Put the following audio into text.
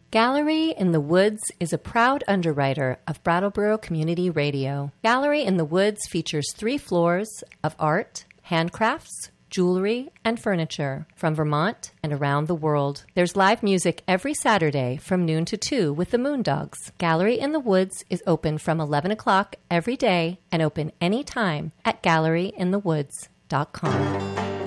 Gallery in the Woods is a proud underwriter of Brattleboro Community Radio. Gallery in the Woods features 3 floors of art, handcrafts, jewelry, and furniture from Vermont and around the world. There's live music every Saturday from noon to 2 with the Moondogs. Gallery in the Woods is open from 11 o'clock every day and open anytime at galleryinthewoods.com.